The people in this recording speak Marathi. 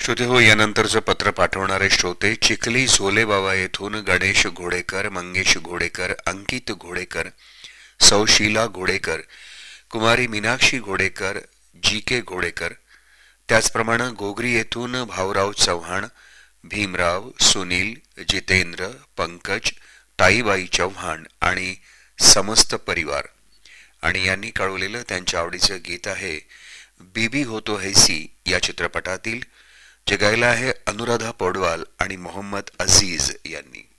श्रोते हो, यानंतरचं पत्र पाठवणारे श्रोते चिखली झोलेबावा येथून गणेश घोडेकर, मंगेश घोडेकर, अंकित घोडेकर, सौ शीला घोडेकर, कुमारी मीनाक्षी घोडेकर, जी के घोडेकर, त्याचप्रमाणे गोगरी येथून भाऊराव चव्हाण, भीमराव, सुनील, जितेंद्र, पंकज, ताईबाई चव्हाण आणि समस्त परिवार. आणि यांनी कळवलेलं त्यांच्या आवडीचं गीत आहे बीबी होतो हैसी या चित्रपटातील, जे गायला आहे अनुराधा पौडवाल आणि मोहम्मद अजीज यांनी.